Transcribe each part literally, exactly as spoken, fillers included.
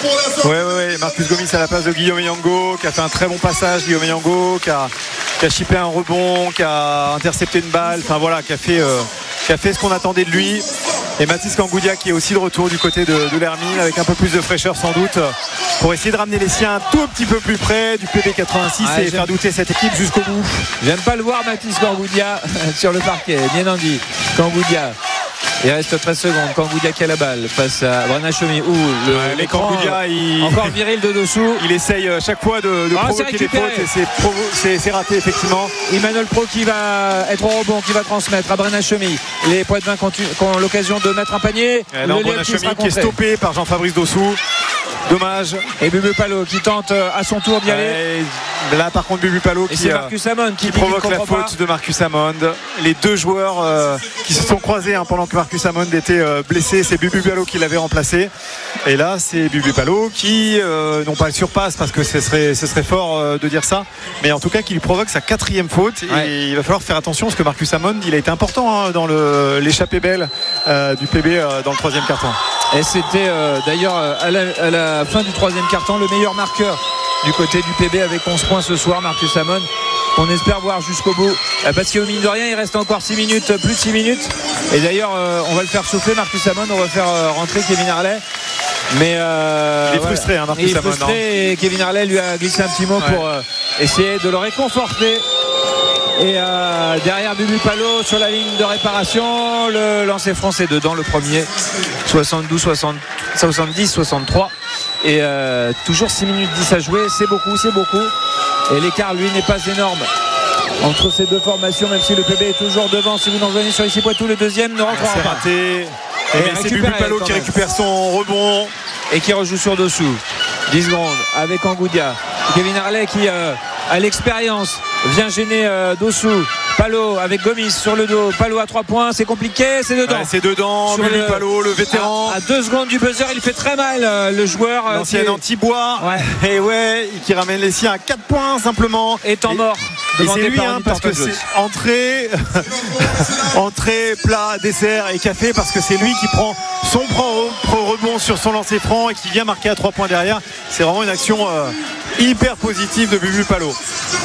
Ouais, ouais, ouais. Marcus Gomis à la place de Guillaume Yango, qui a fait un très bon passage. Guillaume Yango, qui a, qui a chippé un rebond, qui a intercepté une balle. Enfin voilà, qui a fait, euh, qui a fait ce qu'on attendait de lui. Et Mathis Kangoudia qui est aussi de retour du côté de, de l'Hermine, avec un peu plus de fraîcheur sans doute, pour essayer de ramener les siens un tout petit peu plus près du P B quatre-vingt-six ah, et faire douter cette équipe jusqu'au bout. J'aime pas le voir, Mathis Kangoudia sur le parquet. Bien entendu, Kangoudia. Il reste treize secondes. Kangoudia qui a la balle face à Brenna Chomi. Ouh, le, ouais, les Kangoudia, il... encore viril de dessous. Il essaye chaque fois de, de ah, provoquer les fautes et c'est, provo... c'est, c'est raté effectivement. Emmanuel Pro qui va être au rebond, qui va transmettre à Brenna Chomi. Les poids de main qui ont l'occasion de mettre un panier. Et là, Brenna Chomi qui, qui est stoppé par Jean-Fabrice Dossou. Dommage. Et Bubu Palo qui tente à son tour d'y ouais, aller. Là par contre Bubu Palo qui, c'est Marcus Hammond qui, qui provoque la faute de Marcus Hammond. Les deux joueurs euh, qui se sont croisés hein, pendant que Marcus Hammond était euh, blessé, c'est Bubu Palo qui l'avait remplacé. Et là c'est Bubu Palo qui euh, non pas le surpasse parce que ce serait, ce serait fort euh, de dire ça, mais en tout cas qui lui provoque sa quatrième faute. Ouais. Et il va falloir faire attention parce que Marcus Hammond il a été important hein, dans le, l'échappée belle euh, du P B euh, dans le troisième quart-temps. Et c'était euh, d'ailleurs à la, à la fin du troisième quart-temps le meilleur marqueur du côté du P B avec onze points ce soir, Marcus Hammond. On espère voir jusqu'au bout parce qu'au mine de rien il reste encore six minutes, plus de six minutes, et d'ailleurs euh, on va le faire souffler Marcus Hammond, on va faire euh, rentrer Kevin Harley, mais euh, il est frustré voilà. hein, Marcus il est Hammond frustré hein. Et Kevin Harley lui a glissé un petit mot ouais. pour euh, essayer de le réconforter. Et euh, derrière Bubu Palo sur la ligne de réparation, le lancer français dedans, le premier soixante-douze soixante-dix soixante-trois, et euh, toujours six minutes dix à jouer, c'est beaucoup, c'est beaucoup, et l'écart lui n'est pas énorme entre ces deux formations, même si le P B est toujours devant. Si vous nous rejoignez sur ici Poitou, le deuxième ne rentrera c'est pas. Raté. Et c'est Bubu Palo qui récupère son rebond et qui rejoue sur dessous. dix secondes avec Kangoudia. Kevin Harley qui euh, a l'expérience vient gêner euh, Dossou. Palo avec Gomis sur le dos. Palo à trois points, c'est compliqué, c'est dedans. Ouais, c'est dedans. Bubu le, Palo, le vétéran. À, à deux secondes du buzzer, il fait très mal euh, le joueur. L'ancien est... Antibois. Ouais. Et ouais, qui ramène les siens à quatre points simplement. Et temps mort. Et c'est lui hein, parce que c'est entrée, entrée, plat, dessert et café, parce que c'est lui qui prend son propre rebond sur son lancer franc et qui vient marquer à trois points derrière. C'est vraiment une action euh, hyper positive de Bubu Palo.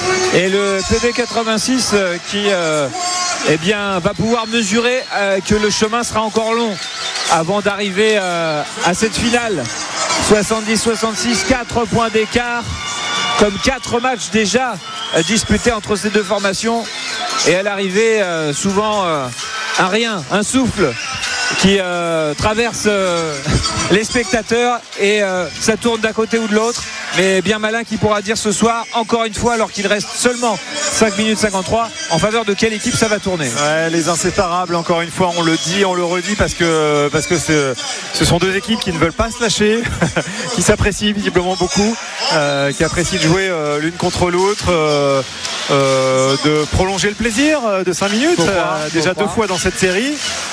Et le P B quatre-vingt-six euh, qui euh, eh bien, va pouvoir mesurer euh, que le chemin sera encore long avant d'arriver euh, à cette finale. soixante-dix soixante-six, quatre points d'écart, comme quatre matchs déjà disputés entre ces deux formations, et à l'arrivée euh, souvent euh, un rien, un souffle qui euh, traverse euh, les spectateurs, et euh, ça tourne d'un côté ou de l'autre, mais bien malin qui pourra dire ce soir encore une fois, alors qu'il reste seulement cinq minutes cinquante-trois, en faveur de quelle équipe ça va tourner. Ouais, les inséparables, encore une fois on le dit, on le redit, parce que, parce que c'est, ce sont deux équipes qui ne veulent pas se lâcher qui s'apprécient visiblement beaucoup, euh, qui apprécient de jouer euh, l'une contre l'autre, euh, euh, de prolonger le plaisir de cinq minutes, euh, déjà deux fois dans cette série.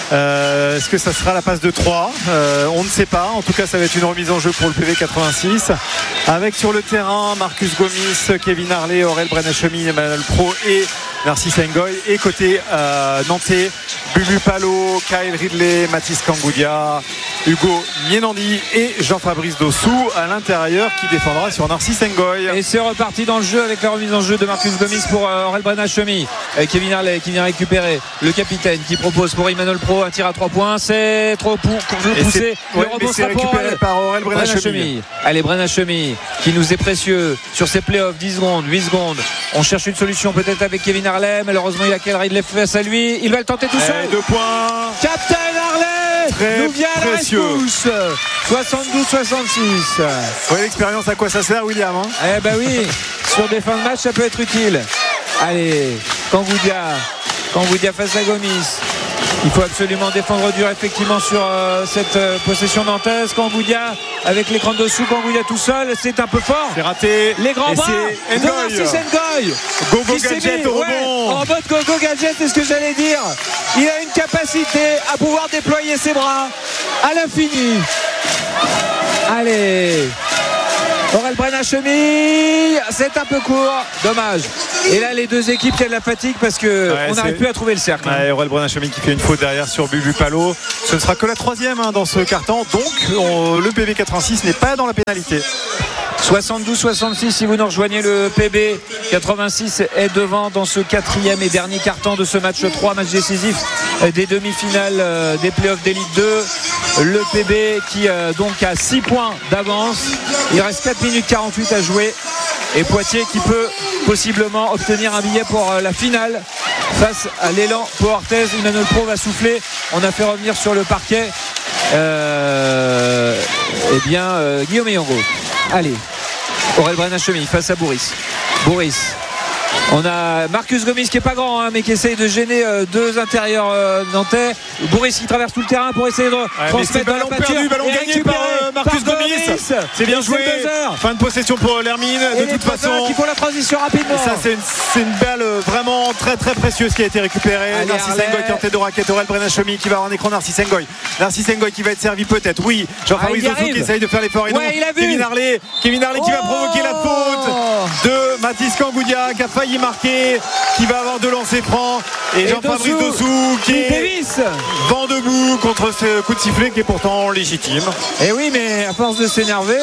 Euh, est-ce que ça sera la passe de trois? euh, On ne sait pas. En tout cas, ça va être une remise en jeu pour le P V quatre-vingt-six, avec sur le terrain Marcus Gomis, Kevin Harley, Aurel Brenachemi, Emmanuel Pro et Narcisse Ngoy. Et côté euh, nantais, Bubu Palo, Kyle Ridley, Mathis Kangoudia, Hugo Mienandi et Jean-Fabrice Dossou à l'intérieur, qui défendra sur Narcisse Ngoy. Et c'est reparti dans le jeu avec la remise en jeu de Marcus Gomis pour euh, Aurel Brenachemi. Kevin Harley qui vient récupérer, le capitaine qui propose pour Emmanuel Pro un tir à trois points, c'est trop pour, poussé. Le ouais, rebond c'est récupéré pour par Aurel Brenachemi. Allez, Brenachemi qui nous est précieux sur ses playoffs. Dix secondes, huit secondes. On cherche une solution peut-être avec Kevin Harley. Malheureusement, il a Kyle Ridley face à lui. Il va le tenter tout seul. Deux points. Captain Harley très nous vient à la rescousse. soixante-douze soixante-six. Ouais, l'expérience, à quoi ça sert, William hein Eh ben oui, sur des fins de match, ça peut être utile. Allez, Kangoudia. Kangoudia face à Gomis. Il faut absolument défendre dur effectivement sur euh, cette euh, possession nantaise. Kangoudia avec l'écran de dessous, Kangoudia tout seul, c'est un peu fort. C'est raté. Les grands bras de Narcisse Ngoy. Gogo Gadget au rebond. Ouais, en mode Gogo Gadget, c'est ce que j'allais dire. Il a une capacité à pouvoir déployer ses bras à l'infini. Allez. Aurel Brenna-Chemille, c'est un peu court, dommage. Et là les deux équipes qui ont de la fatigue parce que ouais, on n'arrive plus à trouver le cercle. Ouais, Aurel Brenna-Chemille qui fait une faute derrière sur Bubu Palo. Ce ne sera que la troisième hein, dans ce carton. Donc on, le P B quatre-vingt-six n'est pas dans la pénalité. soixante-douze soixante-six si vous nous rejoignez, le P B quatre-vingt-six est devant dans ce quatrième et dernier carton de ce match trois, match décisif des demi-finales des playoffs d'élite deux. Le P B qui donc a six points d'avance, il reste quatre minutes quarante-huit à jouer et Poitiers qui peut possiblement obtenir un billet pour la finale face à l'élan Pau Orthez. Emmanuel Pro va souffler, on a fait revenir sur le parquet euh, eh bien euh, Guillaume Yongo. Allez, Aurel Brenna-Chemille face à Bourris. Bourris. On a Marcus Gomis qui est pas grand hein, mais qui essaye de gêner euh, deux intérieurs euh, nantais. Bourris qui traverse tout le terrain pour essayer de ouais, transmettre dans la pâture. Perdu, ballon gagné par euh, Marcus par Gomis. Gomis. C'est bien joué. Fin de possession pour l'Hermine. De toute façon, qui font la transition rapidement. Ça c'est une, c'est une balle vraiment très très précieuse qui a été récupérée. Narcisse Ngoy qui est en tête de raquette. Aurel Brenna-Chemille qui va avoir un écron. Narcisse Ngoy. Narcisse Ngoy qui va être servi peut-être. Oui. Jean-Fabrice Dossou qui essaye de faire l'effort. Et non, ouais, Kevin Harley. Kevin Harley qui va provoquer la faute de Mathis Kangoudia qui a failli marquer, qui va avoir deux lancers francs et, et Jean-Fabrice Dossou qui est vent debout contre ce coup de sifflet qui est pourtant légitime. Et oui, mais à force de s'énerver,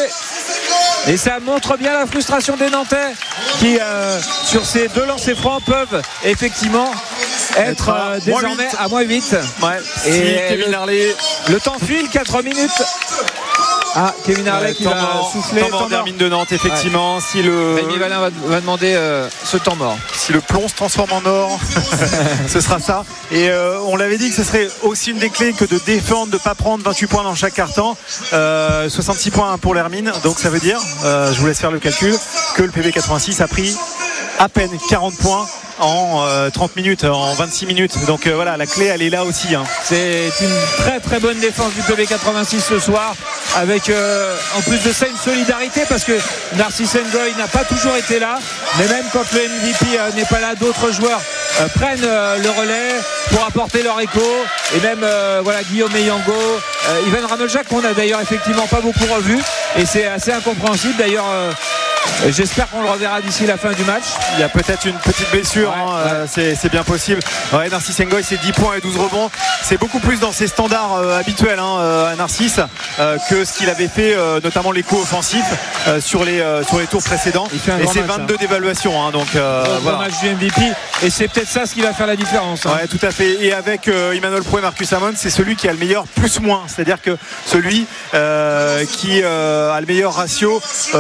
et ça montre bien la frustration des Nantais qui euh, sur ces deux lancers francs peuvent effectivement être euh, désormais à moins huit. Ouais. Et si Kevin Harley, le temps file, quatre minutes. Ah, Kevin Harley ouais, qui va mort, souffler. Temps mort d'Hermine de Nantes, effectivement. Ouais. Si le Rémi Valin va, va demander euh, ce temps mort. Si le plomb se transforme en or, ce sera ça. Et euh, on l'avait dit que ce serait aussi une des clés que de défendre, de ne pas prendre vingt-huit points dans chaque carton. Euh, soixante-six points pour l'Hermine. Donc ça veut dire, euh, je vous laisse faire le calcul, que le P B quatre-vingt-six a pris à peine quarante points en euh, trente minutes, en vingt-six minutes. Donc euh, voilà, la clé elle est là aussi hein. C'est une très très bonne défense du P B quatre-vingt-six ce soir, avec euh, en plus de ça une solidarité, parce que Narcisse Ngoy n'a pas toujours été là, mais même quand le M V P euh, n'est pas là, d'autres joueurs euh, prennent euh, le relais pour apporter leur écho. Et même euh, voilà, Guillaume Eyango, euh, Ivan Rameljac qu'on a d'ailleurs effectivement pas beaucoup revu, et c'est assez incompréhensible d'ailleurs. euh, J'espère qu'on le reverra d'ici la fin du match. Il y a peut-être une petite blessure, ouais, hein, ouais. Euh, c'est, c'est bien possible. Ouais, Narcisse Ngoy, c'est dix points et douze rebonds. C'est beaucoup plus dans ses standards euh, habituels hein, euh, à Narcisse euh, que ce qu'il avait fait, euh, notamment l'écho offensif euh, sur, les, euh, sur les tours précédents. Et c'est vingt-deux hein. d'évaluation. Hein, donc, euh, gros, voilà. Gros match du M V P. Et c'est peut-être ça ce qui va faire la différence. Hein. Ouais, tout à fait. Et avec euh, Emmanuel Pro et Marcus Amon, c'est celui qui a le meilleur plus-moins. C'est-à-dire que celui euh, qui euh, a le meilleur ratio.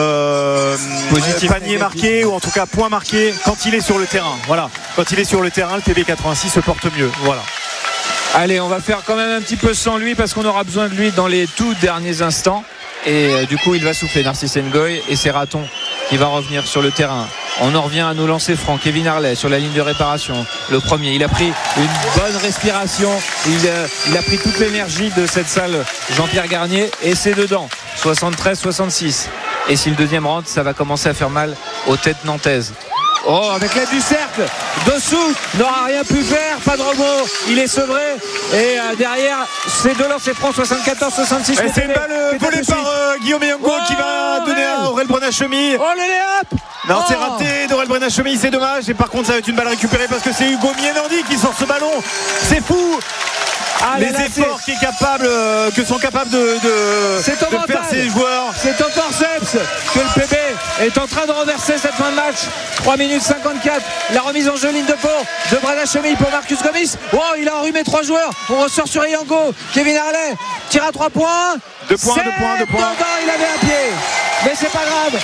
Euh, Positif, panier marqué ou en tout cas point marqué quand il est sur le terrain. Voilà, quand il est sur le terrain, le P B quatre-vingt-six se porte mieux. Voilà. Allez, on va faire quand même un petit peu sans lui parce qu'on aura besoin de lui dans les tout derniers instants. Et euh, du coup, il va souffler, Narcisse Ngoy, et c'est Raton qui va revenir sur le terrain. On en revient à nos lancers francs. Kevin Harley sur la ligne de réparation. Le premier, il a pris une bonne respiration. Il, euh, il a pris toute l'énergie de cette salle Jean-Pierre Garnier et c'est dedans. soixante-treize soixante-six. Et si le deuxième rentre, ça va commencer à faire mal aux têtes nantaises. Oh, avec l'aide du cercle, Dossou n'aura rien pu faire, pas de rebond, il est sevré. Et euh, derrière, c'est deux lancers francs, soixante-quatorze soixante-six. Et c'est une balle volée par euh, Guillaume Yongo oh, qui va donner à Aurel Brenna-Chemille. Oh, le lay-up. Non, oh. c'est raté d'Aurel Brenna-Chemille, c'est dommage. Et par contre, ça va être une balle récupérée parce que c'est Hugo Mienandi qui sort ce ballon. C'est fou. Ah, les là, là, efforts c'est... qui est capable, euh, que sont capables de, de, de faire ces joueurs. C'est au forceps que le P B est en train de renverser cette fin de match. trois minutes cinquante-quatre. La remise en jeu ligne de Pau de Brenna-Chemille pour Marcus Gomis. Oh, il a enrhumé trois joueurs. On ressort sur Eyango. Kevin Harley tire à trois points. Deux points, deux points, deux points. Il avait un pied. Mais c'est pas grave.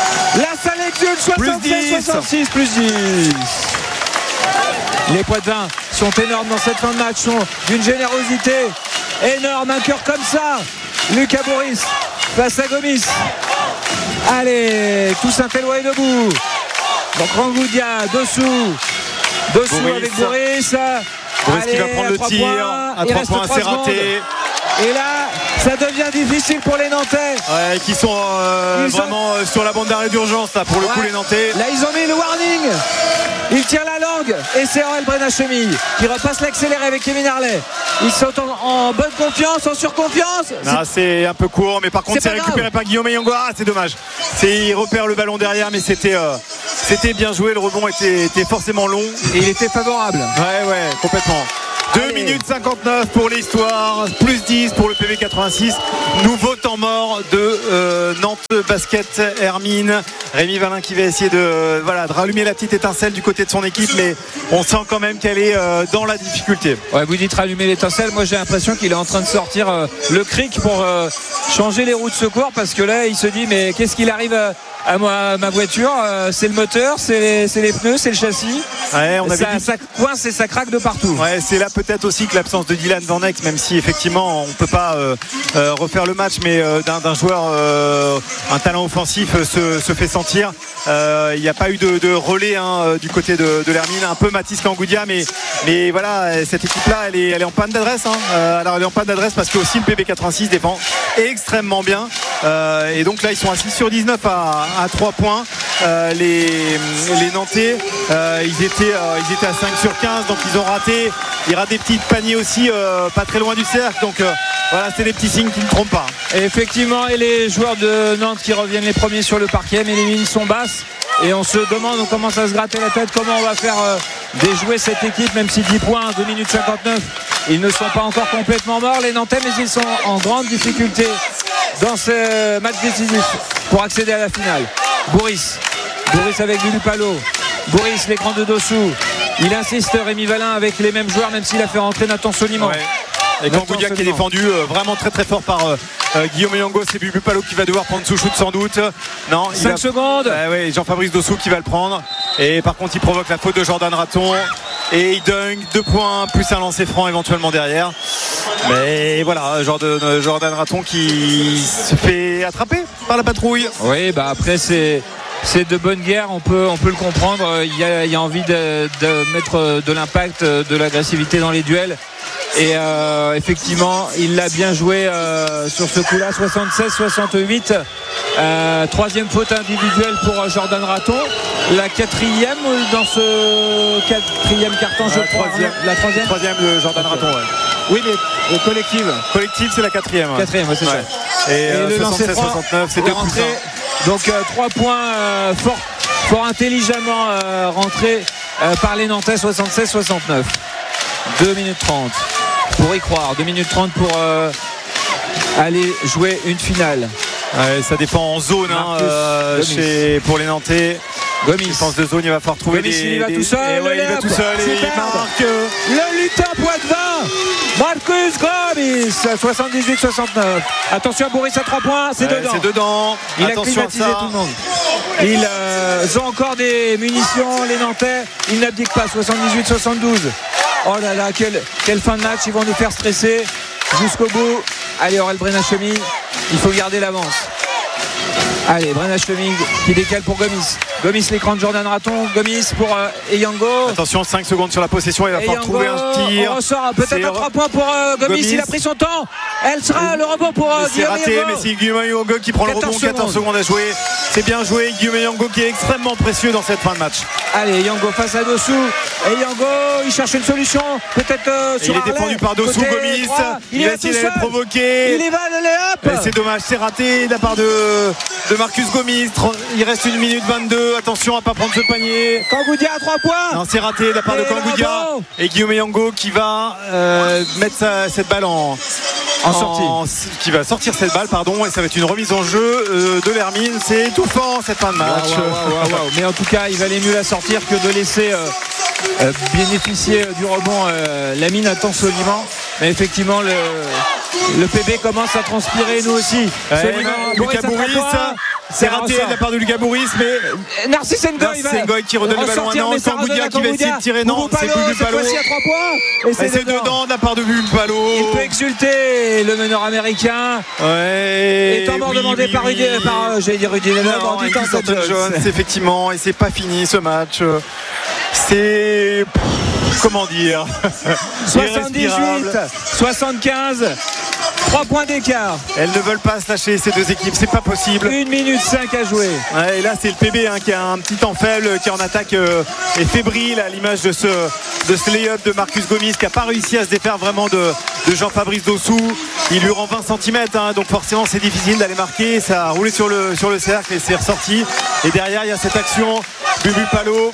La salle exulte, soixante-seize soixante-six plus dix. Les Poitevins sont énormes dans cette fin de match, sont d'une générosité énorme. Un cœur comme ça. Lucas Bourris face à Gomis. Allez, tout Saint-Éloi est debout. Donc Rangoudia, Dossou. Dossou Bourris. Avec Bourris. Bourris Allez, qui va prendre le tir. Points. À trois points, c'est raté. Et là, ça devient difficile pour les Nantais. Ouais, qui sont euh, ils vraiment ont... sur la bande d'arrêt d'urgence là, pour le ouais. coup, les Nantais. Là, ils ont mis le warning. Il tire la langue et c'est Aurel Brenna-Chemille qui repasse l'accéléré avec Kevin Harley. Ils sont en, en bonne confiance, en surconfiance. Non, c'est un peu court, mais par contre c'est, c'est récupéré par Guillaume Yongo. Ah, c'est dommage. C'est, il repère le ballon derrière, mais c'était, euh, c'était bien joué. Le rebond était, était forcément long. Et il était favorable. Ouais, ouais, complètement. deux minutes cinquante-neuf pour l'histoire, plus dix pour le P V quatre-vingt-six. Nouveau temps mort de euh, Nantes Basket Hermine. Rémi Valin qui va essayer de, voilà, de rallumer la petite étincelle du côté de son équipe, mais on sent quand même qu'elle est euh, dans la difficulté. Ouais, vous dites rallumer l'étincelle, moi j'ai l'impression qu'il est en train de sortir euh, le cric pour euh, changer les roues de secours, parce que là il se dit mais qu'est-ce qu'il arrive à, à, moi, à ma voiture, euh, c'est le moteur, c'est les, c'est les pneus, c'est le châssis. Ouais, on avait ça, dit... ça coince et ça craque de partout. Ouais, c'est là peut-être aussi que l'absence de Dylan Van Eyck, même si effectivement on ne peut pas euh, euh, refaire le match, mais euh, d'un, d'un joueur, euh, un talent offensif euh, se, se fait sentir. Il euh, n'y a pas eu de, de relais hein, du côté de, de l'Hermine, un peu Mathis Kangoudia, mais, mais voilà, cette équipe-là, elle est, elle est en panne d'adresse. Hein. Euh, alors elle est en panne d'adresse parce que aussi le P B quatre-vingt-six défend extrêmement bien. Euh, et donc là, ils sont à six sur dix-neuf à, à trois points. Euh, les, les Nantais, euh, ils, étaient, euh, ils étaient à cinq sur quinze, donc ils ont raté. Il ratent des petits paniers aussi, euh, pas très loin du cercle. Donc euh, voilà, c'est des petits signes qui ne trompent pas. Et effectivement, et les joueurs de Nantes qui reviennent les premiers sur le parquet, mais les lignes sont basses. Et on se demande, on commence à se gratter la tête, comment on va faire euh, déjouer cette équipe, même si dix points, deux minutes cinquante-neuf, ils ne sont pas encore complètement morts, les Nantais, mais ils sont en grande difficulté dans ce match décisif pour accéder à la finale. Bourris, Bourris avec Lulu Palo, Bourris, l'écran de Dossou, il insiste Rémi Valin avec les mêmes joueurs, même s'il a fait rentrer Nathan Soliman. Ouais. Et Kangoudia qui est défendu euh, vraiment très très fort par euh, euh, Guillaume Yongo. C'est Bubu Palo qui va devoir prendre sous shoot sans doute. Non, cinq va... secondes. euh, ouais, Jean-Fabrice Dossou qui va le prendre. Et par contre il provoque la faute de Jordan Raton. Et il dunk deux points plus un lancer franc éventuellement derrière. Mais voilà, Jordan, Jordan Raton qui se fait attraper par la patrouille. Oui, bah après c'est... C'est de bonne guerre, on peut, on peut le comprendre. Il y a, il y a envie de, de mettre de l'impact, de l'agressivité dans les duels. Et euh, effectivement, il l'a bien joué euh, sur ce coup-là, soixante-seize soixante-huit. Euh, troisième faute individuelle pour Jordan Raton. La quatrième dans ce quatrième carton, je la crois. Troisième. La troisième Troisième de Jordan okay. Raton, ouais. Oui, mais euh, collective. Collective, c'est la quatrième. Ouais. Quatrième, ouais, c'est ouais. ça. Et, Et euh, le soixante-seize soixante-neuf, c'est deux poussins. Donc euh, trois points euh, fort, fort intelligemment euh, rentrés euh, par les Nantais, soixante-seize soixante-neuf. deux minutes trente pour y croire, deux minutes trente pour euh, aller jouer une finale. Ouais, ça dépend en zone hein, euh, chez, pour les Nantais. Gomis. Défense de zone, il va falloir trouver Gomis, des, il y va des... tout seul. Ouais, il va tout seul et il marque. Le lutin Poitvin, Marcus Gomis, soixante-dix-huit soixante-neuf. Attention à Bourris à trois points, c'est ouais, dedans. C'est dedans. Il Attention a climatisé tout le monde. Ils euh, ont encore des munitions, les Nantais. Ils n'abdiquent pas, soixante-dix-huit soixante-douze. Oh là là, quelle, quelle fin de match. Ils vont nous faire stresser jusqu'au bout. Allez, Aurel Brenna-Chemille, il faut garder l'avance. Allez, Brenna-Chemille qui décale pour Gomis. Gomis, l'écran de Jordan Raton. Gomis pour euh, Eyango. Attention, cinq secondes sur la possession. Il va falloir trouver un tir. On ressort peut-être à trois points pour euh, Gomis. Gomis. Il a pris son temps. Elle sera le rebond pour euh, c'est Guillaume raté, Yongo. mais c'est Guillaume Yongo qui prend le rebond. secondes. quatorze secondes à jouer. C'est bien joué. Guillaume Yongo qui est extrêmement précieux dans cette fin de match. Allez, Yango face à Dossou. Et Yango, il cherche une solution. Peut-être euh, sur il est Harley. défendu par Dossou. Gomis. Il, il va essayer de le provoquer. Il y va, allez hop. C'est dommage, c'est raté de la part de, de Marcus Gomis. Il reste une minute vingt-deux. Attention à ne pas prendre ce panier. Kangoudia à trois points. Non, c'est raté de la part et de Kangoudia. Et Guillaume Yongo qui va euh, mettre sa, cette balle en, en, en sortie. Qui va sortir cette balle, pardon. Et ça va être une remise en jeu euh, de l'Hermine. C'est étouffant cette fin de match. Wow, wow, wow, wow. Mais en tout cas, il valait mieux la sortir que de laisser euh, euh, bénéficier du rebond euh, la mine à temps Soliman. Mais effectivement, le, le P B commence à transpirer, nous aussi. Ouais, Soliman, Lucas Bourris, c'est raté de la part de Lucas Bourris, mais Narcisse Ngoy va Ngoy qui redonne le ballon à Nantes. Kangoudia qui va essayer de tirer. Non, c'est Bubu Palo. Et c'est, c'est dedans. dedans de la part de Bubu Palo. Il peut exulter, le meneur américain. Ouais. Et temps mort oui, demandé oui, par Rudy, oui. par, j'allais dire Rudy Leonard, Jones, effectivement, et c'est pas fini ce match. C'est comment dire soixante-dix-huit soixante-quinze trois points d'écart. Elles ne veulent pas se lâcher, ces deux équipes, c'est pas possible. une minute cinq à jouer. Ouais, et là c'est le P B hein, qui a un petit temps faible, qui est en attaque euh, est fébrile à l'image de ce, de ce lay-up de Marcus Gomis qui n'a pas réussi à se défaire vraiment de, de Jean-Fabrice Dossou. Il lui rend vingt centimètres hein, donc forcément c'est difficile d'aller marquer. Ça a roulé sur le, sur le cercle et c'est ressorti. Et derrière il y a cette action, Bubu Palo.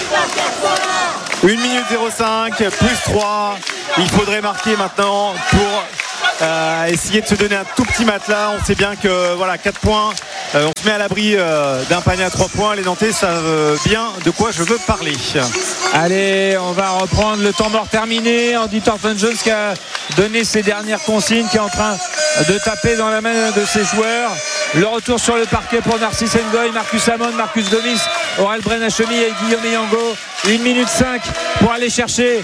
une minute zéro cinq, plus trois. Il faudrait marquer maintenant pour euh, essayer de se donner un tout petit matelas. On sait bien que voilà, quatre points, euh, on se met à l'abri euh, d'un panier à trois points. Les Nantais savent bien de quoi je veux parler. Allez, on va reprendre le temps mort terminé. Andy Thornton Jones qui a donné ses dernières consignes, qui est en train de taper dans la main de ses joueurs. Le retour sur le parquet pour Narcisse Ngoy, Marcus Amon, Marcus Gomis, Aurel Brenachemi et Guillaume Yango. une minute cinq pour aller chercher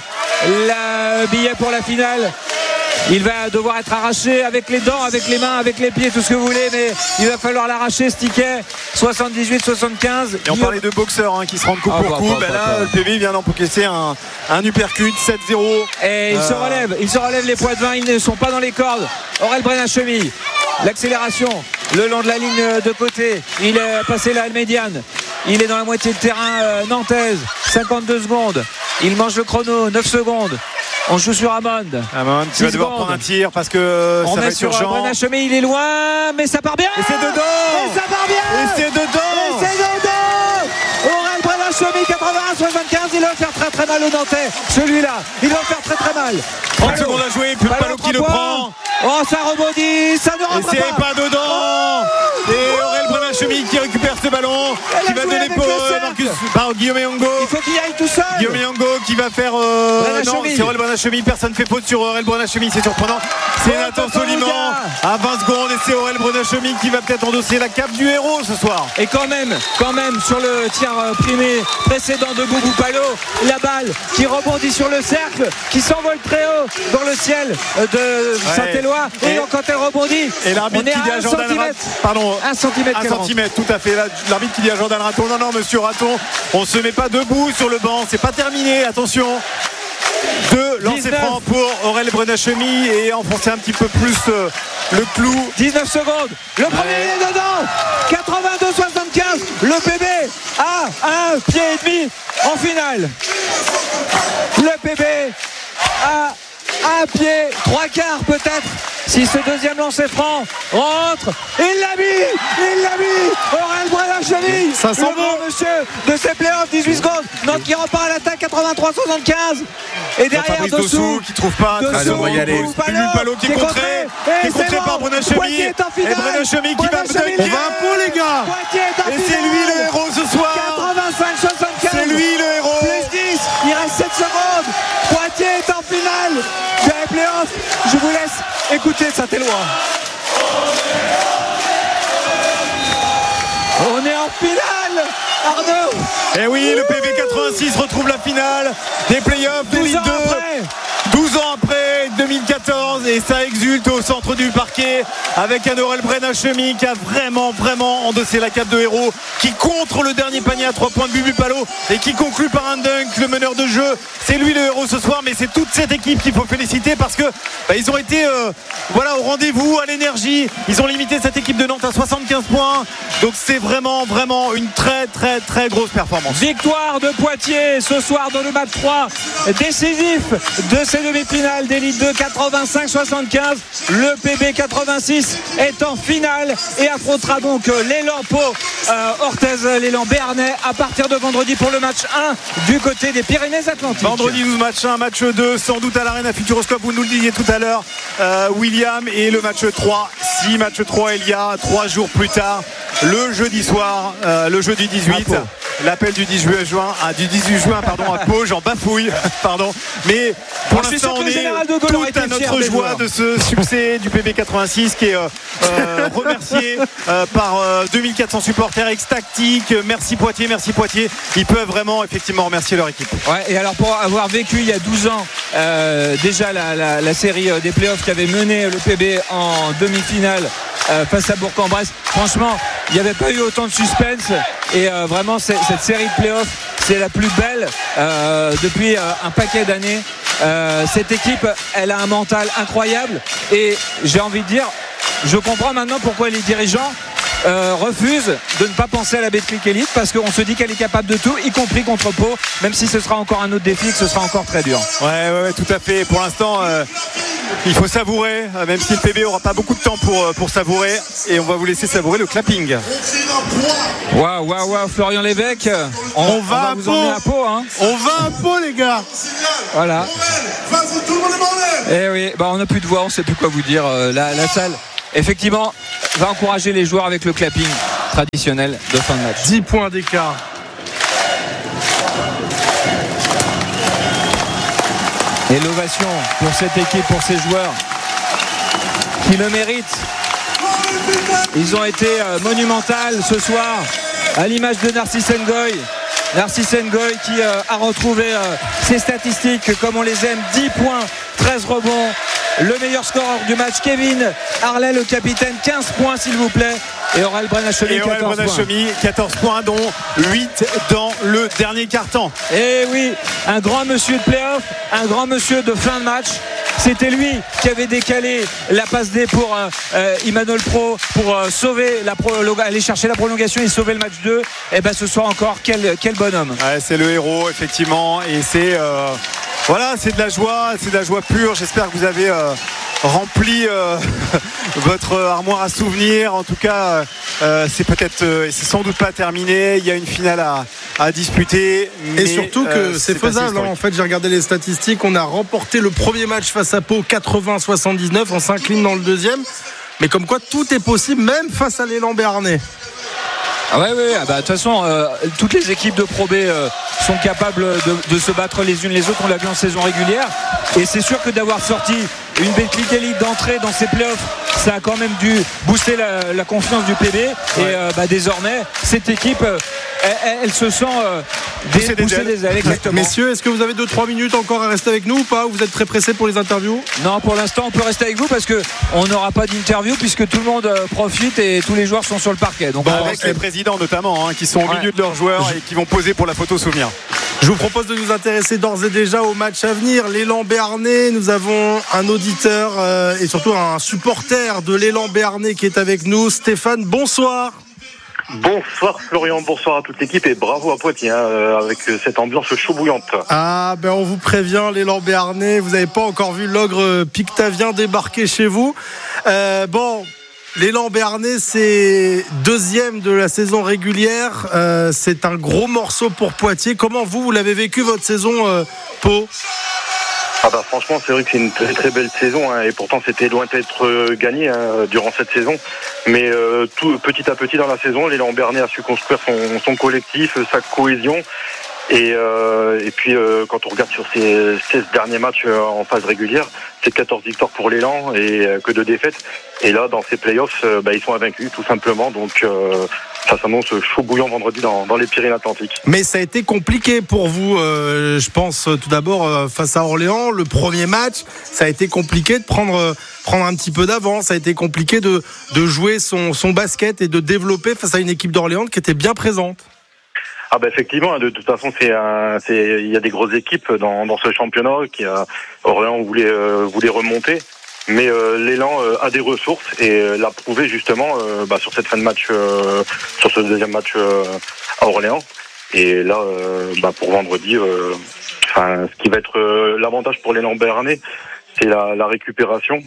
le billet pour la finale. Il va devoir être arraché avec les dents, avec les mains, avec les pieds, tout ce que vous voulez, mais il va falloir l'arracher ce ticket. soixante-dix-huit soixante-quinze. Et on parlait de boxeurs hein, qui se rendent coup ah, pour bah, coup. bah, ben bah, là, bah. le P V vient d'encaisser un, un uppercut, sept zéro. Et il euh... se relève, il se relève les poids de vin, ils ne sont pas dans les cordes. Aurel Brenachemi, l'accélération le long de la ligne de côté. Il est passé la médiane. Il est dans la moitié de terrain euh, nantaise. cinquante-deux secondes. Il mange le chrono, neuf secondes. On joue sur Amond. Amond qui va devoir prendre un tir parce que on ça va être sur urgent. Brenachemi, il est loin, mais ça part bien. Et c'est dedans. Et ça part bien. Et c'est dedans. Et c'est dedans. Aurel Brenachemi, quatre-vingt-un soixante-quinze. Il va faire très très mal au Nantais. Celui-là, il va faire très très mal. trente secondes à jouer. Puis Palo qui le prend. Oh, ça rebondit. Ça ne rentre pas. Et c'est pas dedans. Oh. Et Aurel Brenachemi qui récupère ce ballon. Elle qui va donner pour euh, Marcus, par Guillaume Yango. Il faut qu'il aille tout seul. Guillaume Yango qui va faire. Euh, non, c'est Aurel Brenachemi. Personne ne fait faute sur Aurel Brenachemi. C'est surprenant. C'est oh, Nathan Soliman à vingt secondes. Et c'est Aurel Brenachemi qui va peut-être endosser la cape du héros ce soir. Et quand même, quand même, sur le tir primé précédent de Boubou Palo, la balle qui rebondit sur le cercle, qui s'envole très haut dans le ciel de ouais. Saint-Éloi. Et, et quand elle rebondit, et l'arbitre qui dit à Jordan Raton, pardon, un centimètre, un centimètre, tout à fait. L'arbitre qui dit à Jordan Raton, non, non, monsieur Raton, on se met pas debout sur le banc, c'est pas terminé, attention. Deux lancers francs pour Aurel Brenachemi et enfoncer un petit peu plus euh, le clou. dix-neuf secondes, le premier ouais. est dedans. Quatre-vingt-deux soixante-quinze, le P B à un pied et demi en finale. Le P B à un pied, trois quarts peut-être. Si ce deuxième lancer franc rentre, il l'a mis, il l'a mis. Aurel Brenachemi, ça sent le grand bon. monsieur de ses playoffs, dix-huit secondes. Nantes qui repart à l'attaque, quatre-vingt-trois soixante-quinze. Et derrière Dossou qui trouve pas. Dossou, on va y aller. Bubu Palo qui est contré, qui est contré par Brenachemi. Et Brenachemi qui va peut-être. On va un pot les gars. Et c'est lui le héros ce soir. quatre-vingt-cinq soixante-quinze. C'est lui le héros. Plus dix, il reste sept secondes. Poitiers est en finale des playoffs. Je vous laisse écouter Saint-Éloi. On est en finale, Arnaud. Et oui, le P V quatre-vingt-six retrouve la finale des playoffs deux mille deux. douze ans après, deux mille quatorze, et ça exulte au centre du parquet avec un Aurel Brenachemi qui a vraiment, vraiment endossé la cape de héros, qui contre le dernier panier à trois points de Bubu Palo et qui conclut par un dunk, le meneur de jeu. C'est lui le héros ce soir, mais c'est toute cette équipe qu'il faut féliciter parce que bah, ils ont été euh, voilà, au rendez-vous, à l'énergie. Ils ont limité cette équipe de Nantes à soixante-quinze points. Donc c'est vraiment, vraiment une très, très, très grosse performance. Victoire de Poitiers ce soir dans le match trois décisif de ces demi-finales d'élite deux, quatre-vingt-cinq soixante-quinze. Le P B quatre-vingt-six est en finale et affrontera donc l'élan Pau euh, Orthez, l'élan Béarnais à partir de vendredi pour le match un du côté des Pyrénées-Atlantiques. Vendredi douze, match un, match deux, sans doute à l'Arena Futuroscope, vous nous le disiez tout à l'heure, euh, William, et le match trois. Si match trois il y a trois jours plus tard, le jeudi soir, euh, le jeudi dix-huit. L'appel du dix-huit juin, ah, du dix-huit juin pardon, à Pau, j'en bafouille, pardon. Mais pour l'instant, on est tout à notre joie de ce succès du P B quatre-vingt-six qui est euh, euh, remercié euh, par euh, deux mille quatre cents supporters ex-tactiques. Merci Poitiers, merci Poitiers. Ils peuvent vraiment effectivement remercier leur équipe. Ouais, et alors pour avoir vécu il y a douze ans euh, déjà la, la, la série des playoffs qui avait mené le P B en demi-finale euh, face à Bourg-en-Bresse, franchement, il n'y avait pas eu autant de suspense et euh, vraiment c'est, cette série de playoffs, c'est la plus belle euh, depuis euh, un paquet d'années. Euh, cette équipe, elle a un mental incroyable et j'ai envie de dire, je comprends maintenant pourquoi les dirigeants Euh, refuse de ne pas penser à la Betclic Elite parce qu'on se dit qu'elle est capable de tout, y compris contre Pau, même si ce sera encore un autre défi, que ce sera encore très dur. Ouais, ouais, ouais, tout à fait. Pour l'instant, euh, il faut savourer, euh, même si le P B aura pas beaucoup de temps pour, euh, pour savourer. Et on va vous laisser savourer le clapping. Waouh, waouh, waouh, Florian Lévesque. On, on va, on va vous Pau. emmener à Pau. Hein. On va à Pau, les gars. Voilà. Eh oui, bah on n'a plus de voix, on ne sait plus quoi vous dire. Euh, la, la salle, effectivement, va encourager les joueurs avec le clapping traditionnel de fin de match. dix points d'écart. Et l'ovation pour cette équipe, pour ces joueurs qui le méritent. Ils ont été monumentaux ce soir, à l'image de Narcisse Ngoy. Narcisse Ngoy qui a retrouvé ses statistiques comme on les aime, dix points, treize rebonds. Le meilleur scoreur du match, Kevin Harley, le capitaine, quinze points s'il vous plaît. Et Aurel Brennachemi, quatorze points. quatorze points, dont huit dans le dernier quart-temps. Et oui, un grand monsieur de play-off, un grand monsieur de fin de match. C'était lui qui avait décalé la passe D pour euh, Emmanuel Pro pour euh, sauver la pro, aller chercher la prolongation et sauver le match deux. Et ben ce soir encore, quel, quel bonhomme. Ouais, c'est le héros effectivement et c'est euh, voilà, c'est de la joie, c'est de la joie pure. J'espère que vous avez euh, rempli euh, votre armoire à souvenirs. En tout cas, euh, c'est peut-être, euh, c'est sans doute pas terminé. Il y a une finale à, à disputer. Et mais, surtout que euh, c'est, c'est faisable. Hein. En fait, j'ai regardé les statistiques. On a remporté le premier match face à Pau, quatre-vingts à soixante-dix-neuf. On s'incline dans le deuxième. Mais comme quoi, tout est possible, même face à l'élan béarnais. Ah ouais, ouais, ah bah, de toute façon, euh, toutes les équipes de Pro B euh, sont capables de, de se battre les unes les autres. On l'a vu en saison régulière. Et c'est sûr que d'avoir sorti une Betclic Elite d'entrée dans ces playoffs, ça a quand même dû booster la, la confiance du P B. Ouais. Et euh, bah, désormais, cette équipe, euh, elle, elle se sent euh, pousser des, des, des ailes. Exactement. Messieurs, est-ce que vous avez deux trois minutes encore à rester avec nous ou pas? Ou vous êtes très pressés pour les interviews? Non, pour l'instant, on peut rester avec vous parce qu'on n'aura pas d'interview puisque tout le monde euh, profite et tous les joueurs sont sur le parquet. Donc, bon, avec les présidents notamment, hein, qui sont au ouais. milieu de leurs joueurs et qui vont poser pour la photo souvenir. Je vous propose de nous intéresser d'ores et déjà au match à venir. L'élan béarnais, nous avons un auditeur euh, et surtout un supporter de l'élan béarnais qui est avec nous. Stéphane, bonsoir. Bonsoir Florian, bonsoir à toute l'équipe et bravo à Poitiers hein, euh, avec cette ambiance chaud bouillante. Ah ben on vous prévient, l'élan béarnais, vous n'avez pas encore vu l'ogre pictavien débarquer chez vous. Euh, bon... L'élan béarnais, c'est deuxième de la saison régulière. Euh, c'est un gros morceau pour Poitiers. Comment vous, vous l'avez vécu votre saison, euh, Pau? Ah bah franchement, c'est vrai que c'est une très très belle saison hein, et pourtant c'était loin d'être euh, gagné hein, durant cette saison. Mais euh, tout petit à petit dans la saison, l'élan béarnais a su construire son, son collectif, sa cohésion. Et, euh, et puis euh, quand on regarde sur ces seize derniers matchs euh, en phase régulière, c'est quatorze victoires pour l'élan et euh, que deux défaites. Et là, dans ces playoffs, euh, bah, ils sont invaincus tout simplement. Donc euh, ça s'annonce chaud bouillant vendredi dans, dans les Pyrénées-Atlantiques. Mais ça a été compliqué pour vous, euh, je pense tout d'abord euh, face à Orléans. Le premier match, ça a été compliqué de prendre, euh, prendre un petit peu d'avance. Ça a été compliqué de, de jouer son, son basket et de développer face à une équipe d'Orléans qui était bien présente. Ah bah effectivement, de toute façon, c'est un, c'est, il y a des grosses équipes dans, dans ce championnat qui a Orléans voulait euh, voulait remonter, mais euh, l'élan euh, a des ressources et euh, l'a prouvé justement euh, bah, sur cette fin de match, euh, sur ce deuxième match euh, à Orléans. Et là, euh, bah, pour vendredi, euh, enfin, ce qui va être euh, l'avantage pour l'élan béarnais, c'est la, la récupération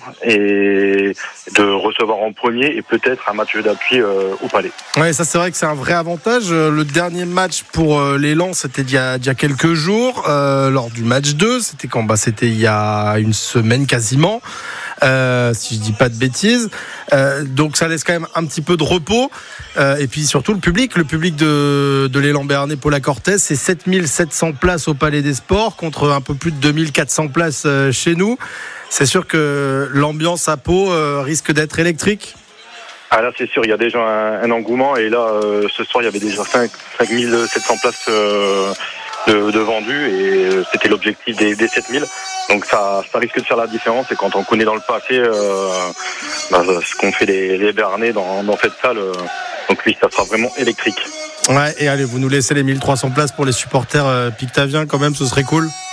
et de recevoir en premier et peut-être un match d'appui euh, au Palais. Oui, ça c'est vrai que c'est un vrai avantage. Le dernier match pour euh, l'élan, c'était il y a, il y a quelques jours, euh, lors du match deux. C'était quand bah, c'était il y a une semaine quasiment, euh, si je dis pas de bêtises. Euh, donc ça laisse quand même un petit peu de repos. Euh, et puis surtout le public, le public de, de l'élan béarnais Paula Cortez, c'est sept mille sept cents places au Palais des Sports contre un peu plus de deux mille quatre cents places euh, chez nous. C'est sûr que l'ambiance à Pau euh, risque d'être électrique. Ah là c'est sûr, il y a déjà un, un engouement et là euh, ce soir il y avait déjà cinq mille sept cents places euh, de, de vendues et euh, c'était l'objectif des, des sept mille. Donc ça, ça risque de faire la différence et quand on connaît dans le passé euh, bah, ce qu'ont fait les, les Béarnais dans, dans cette salle, euh, donc oui ça sera vraiment électrique. Ouais, et allez, vous nous laissez les mille trois cents places pour les supporters euh, pictaviens quand même, ce serait cool.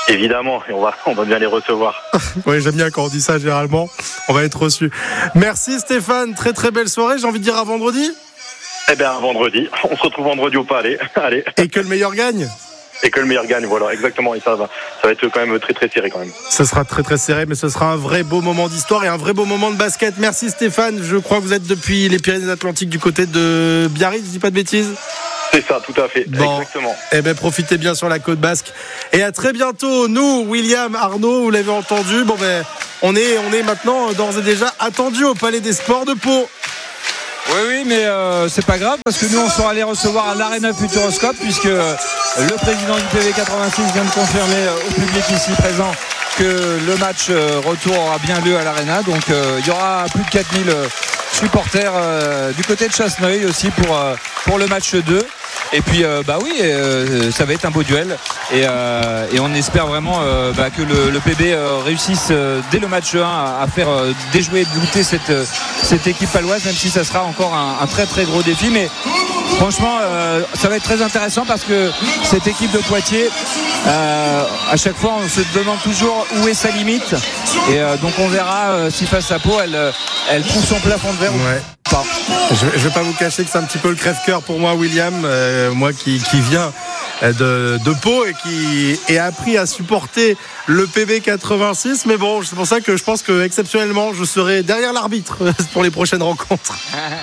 Évidemment, et on va, on va bien les recevoir. Oui, j'aime bien quand on dit ça, généralement. On va être reçu. Merci Stéphane, très très belle soirée. J'ai envie de dire à vendredi. Eh bien, vendredi. On se retrouve vendredi au Palais. Allez. Et que le meilleur gagne. Et que le meilleur gagne, voilà, exactement. Et ça va, ça va être quand même très très serré quand même. Ce sera très très serré, mais ce sera un vrai beau moment d'histoire et un vrai beau moment de basket. Merci Stéphane. Je crois que vous êtes depuis les Pyrénées-Atlantiques du côté de Biarritz, je dis pas de bêtises. C'est ça, tout à fait. Bon. Exactement. Eh bien, profitez bien sur la côte basque. Et à très bientôt. Nous, William, Arnaud, vous l'avez entendu. Bon, ben, on est, on est maintenant d'ores et déjà attendu au Palais des Sports de Pau. Oui, oui, mais euh, c'est pas grave parce que nous on sera allés recevoir à l'Arena Futuroscope puisque euh, le président du P V quatre-vingt-six vient de confirmer euh, au public ici présent que le match euh, retour aura bien lieu à l'Arena. Donc euh, il y aura plus de quatre mille euh, supporters euh, du côté de Chasseneuil aussi pour, euh, pour le match deux. Et puis euh, bah oui, euh, ça va être un beau duel et, euh, et on espère vraiment euh, bah, que le, le P B euh, réussisse euh, dès le match un à, à faire euh, déjouer et dégoûter cette, euh, cette équipe paloise, même si ça sera encore un, un très très gros défi. Mais franchement euh, ça va être très intéressant parce que cette équipe de Poitiers euh, à chaque fois on se demande toujours où est sa limite et euh, donc on verra euh, si face à Pau elle, elle trouve son plafond de verre. Ouais. Pas. Je ne vais pas vous cacher que c'est un petit peu le crève-cœur pour moi, William, euh, moi qui, qui viens de, de Pau et qui ai appris à supporter le P B quatre-vingt-six. Mais bon, c'est pour ça que je pense que exceptionnellement, je serai derrière l'arbitre pour les prochaines rencontres.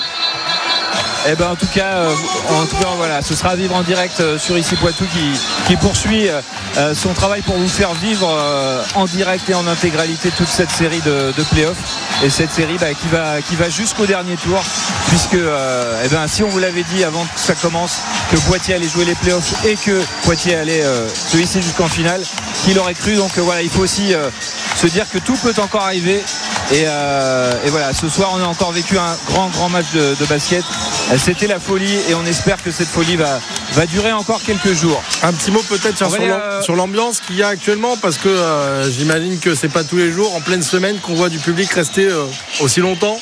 Eh ben en tout cas, euh, en tout cas voilà, ce sera à vivre en direct euh, sur Ici Poitou qui, qui poursuit euh, son travail pour vous faire vivre euh, en direct et en intégralité toute cette série de, de play-offs et cette série bah, qui va qui va jusqu'au dernier tour puisque euh, eh ben si on vous l'avait dit avant que ça commence que Poitiers allait jouer les play-offs et que Poitiers allait euh, se hisser jusqu'en finale, qui l'aurait cru. Donc euh, voilà, il faut aussi euh, se dire que tout peut encore arriver et, euh, et voilà, ce soir on a encore vécu un grand grand match de, de basket. C'était la folie et on espère que cette folie va, va durer encore quelques jours. Un petit mot peut-être sur, euh... sur l'ambiance qu'il y a actuellement parce que euh, j'imagine que c'est pas tous les jours en pleine semaine qu'on voit du public rester euh, aussi longtemps.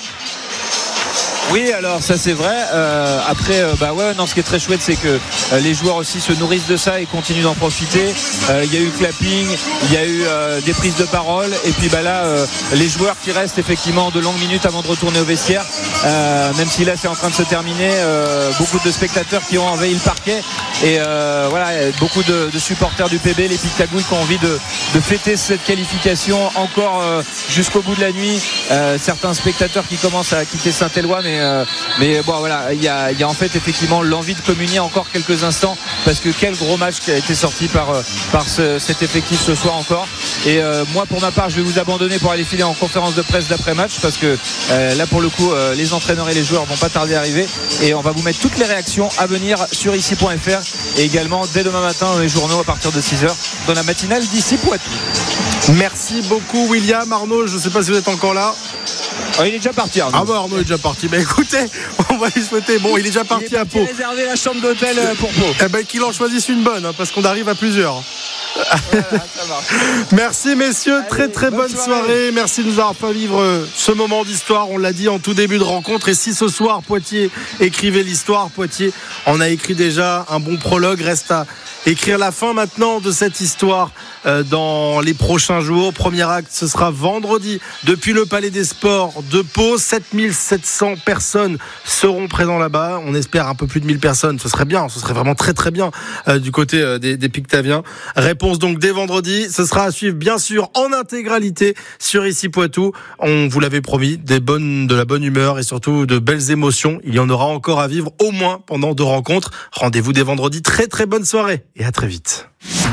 Oui, alors ça c'est vrai. Euh, après, euh, bah ouais, non, ce qui est très chouette, c'est que euh, les joueurs aussi se nourrissent de ça et continuent d'en profiter. Euh, il y a eu clapping, il y a eu euh, des prises de parole, et puis bah là, euh, les joueurs qui restent effectivement de longues minutes avant de retourner au vestiaire. Euh, même si là c'est en train de se terminer, euh, beaucoup de spectateurs qui ont envahi le parquet et euh, voilà, beaucoup de, de supporters du P B, les Pictagouilles qui ont envie de, de fêter cette qualification encore euh, jusqu'au bout de la nuit. Euh, certains spectateurs qui commencent à quitter Saint-Éloi, mais Euh, mais bon voilà, il y a, y a en fait effectivement l'envie de communier encore quelques instants parce que quel gros match qui a été sorti par, par ce, cet effectif ce soir encore. Et euh, moi pour ma part je vais vous abandonner pour aller filer en conférence de presse d'après-match parce que euh, là pour le coup euh, les entraîneurs et les joueurs vont pas tarder à arriver et on va vous mettre toutes les réactions à venir sur ici point f r et également dès demain matin dans les journaux à partir de six heures dans la matinale d'Ici Poitou. Merci beaucoup William. Arnaud, je ne sais pas si vous êtes encore là. Oh, il est déjà parti Arnaud. Ah bah Arnaud est déjà parti. Bah écoutez, on va lui souhaiter. Bon, il est déjà parti il est à Pau. Il a réservé la chambre d'hôtel pour Pau. Eh ben qu'il en choisisse une bonne, hein, parce qu'on arrive à plusieurs. Voilà, ça marche. Merci messieurs, Allez, très très bonne, bonne soirée. soirée. Merci de nous avoir fait vivre ce moment d'histoire. On l'a dit en tout début de rencontre. Et si ce soir Poitiers écrivait l'histoire, Poitiers en a écrit déjà un bon prologue. Reste à écrire la fin maintenant de cette histoire euh, dans les prochains jours. Premier acte, ce sera vendredi depuis le Palais des Sports de Pau. sept mille sept cents personnes seront présentes là-bas. On espère un peu plus de mille personnes. Ce serait bien, ce serait vraiment très très bien euh, du côté euh, des, des Pictaviens. Réponse donc dès vendredi. Ce sera à suivre bien sûr en intégralité sur Ici Poitou. On vous l'avait promis, des bonnes, de la bonne humeur et surtout de belles émotions. Il y en aura encore à vivre au moins pendant deux rencontres. Rendez-vous dès vendredi. Très très bonne soirée et à très vite.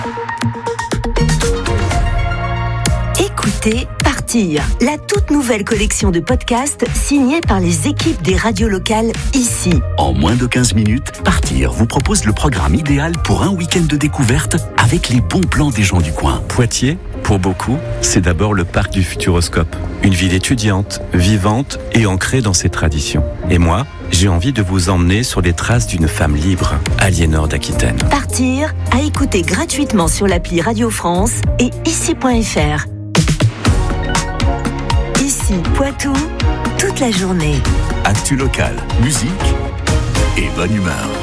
Écoutez Partir, la toute nouvelle collection de podcasts signée par les équipes des radios locales ici. En moins de quinze minutes, Partir vous propose le programme idéal pour un week-end de découverte avec les bons plans des gens du coin. Poitiers, pour beaucoup, c'est d'abord le parc du Futuroscope. Une ville étudiante, vivante et ancrée dans ses traditions. Et moi, j'ai envie de vous emmener sur les traces d'une femme libre, Aliénor d'Aquitaine. Partir, à écouter gratuitement sur l'appli Radio France et ici point f r. Ici, Poitou, toute la journée. Actu local, musique et bonne humeur.